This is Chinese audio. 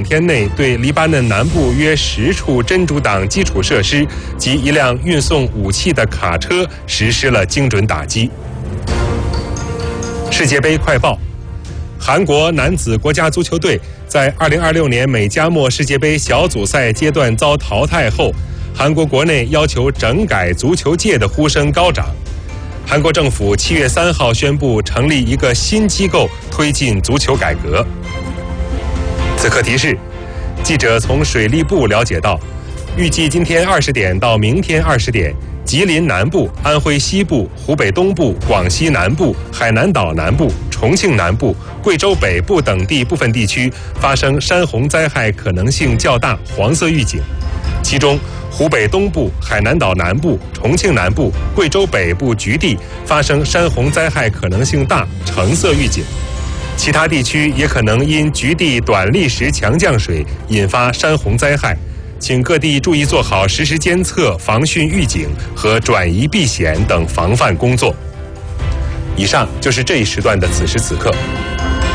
天内对黎巴嫩南部约10处真主党基础设施及一辆运送武器的卡车实施了精准打击。世界杯快报：韩国男子国家足球队在2026年美加墨世界杯小组赛阶段遭淘汰后，韩国国内要求整改足球界的呼声高涨。韩国政府7月3号宣布成立一个新机构，推进足球改革。此刻提示：记者从水利部了解到，预计今天20点到明天20点，吉林南部、安徽西部、湖北东部、广西南部、海南岛南部、重庆南部、贵州北部等地部分地区发生山洪灾害可能性较大黄色预警，其中湖北东部、海南岛南部、重庆南部、贵州北部局地发生山洪灾害可能性大橙色预警，其他地区也可能因局地短历时强降水引发山洪灾害，请各地注意做好实时监测、防汛预警和转移避险等防范工作。以上就是这一时段的此时此刻。